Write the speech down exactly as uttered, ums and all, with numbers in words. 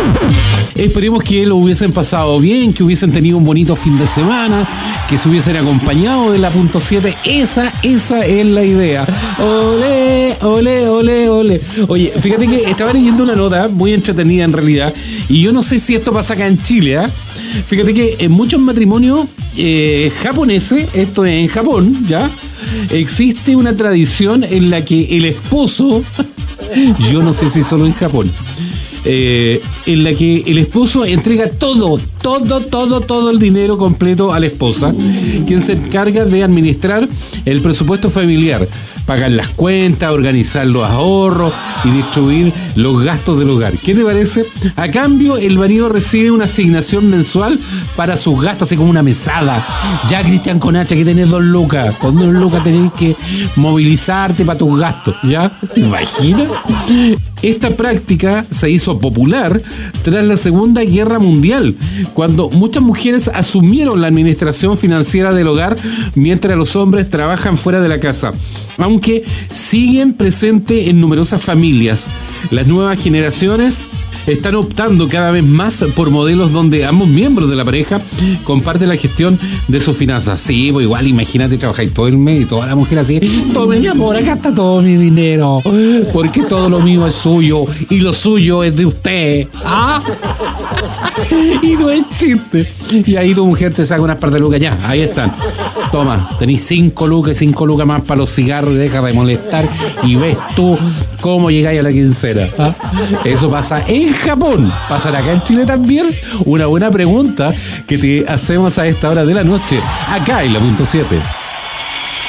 Esperemos que lo hubiesen pasado bien, que hubiesen tenido un bonito fin de semana, que se hubiesen acompañado de la punto siete. Esa, esa es la idea. Ole, ole, ole, ole. Oye, fíjate que estaba leyendo una nota muy entretenida en realidad, y yo no sé si esto pasa acá en Chile, ¿eh? Fíjate que en muchos matrimonios eh, japoneses, esto es en Japón, ¿ya? Existe una tradición en la que el esposo, yo no sé si solo en Japón, Eh, en la que el esposo entrega todo, todo, todo, todo el dinero completo a la esposa, quien se encarga de administrar el presupuesto familiar, pagar las cuentas, organizar los ahorros y distribuir los gastos del hogar. ¿Qué te parece? A cambio, el marido recibe una asignación mensual para sus gastos, así como una mesada. Ya, Cristian Conacha, que tenés dos lucas. Con dos lucas tenés que movilizarte para tus gastos. ¿Ya? ¿Te imaginas? Esta práctica se hizo popular tras la Segunda Guerra Mundial, cuando muchas mujeres asumieron la administración financiera del hogar mientras los hombres trabajan fuera de la casa. Aunque siguen presentes en numerosas familias, las nuevas generaciones están optando cada vez más por modelos donde ambos miembros de la pareja comparten la gestión de sus finanzas. Sí, pues igual imagínate, trabajáis todo el mes y toda la mujer así, tome mi amor, acá está todo mi dinero, porque todo lo mío es suyo y lo suyo es de usted. ¿Ah? Y no es chiste. Y ahí tu mujer te saca unas par de lucas, ya, ahí están. Toma, tenés cinco lucas, cinco lucas más para los cigarros y deja de molestar y ves tú cómo llegáis a la quincena. ¿Ah? Eso pasa en Japón. ¿Pasará acá en Chile también? Una buena pregunta que te hacemos a esta hora de la noche, acá en la punto siete.